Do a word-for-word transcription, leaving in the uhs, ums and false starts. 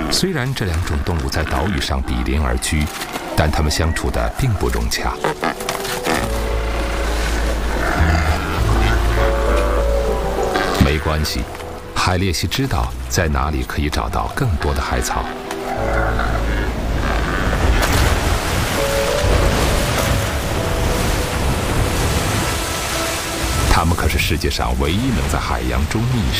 虽然这两种动物在岛屿上比邻而居，但它们相处得并不融洽。没关系，海鬣蜥知道在哪里可以找到更多的海草。它们可是世界上唯一能在海洋中觅食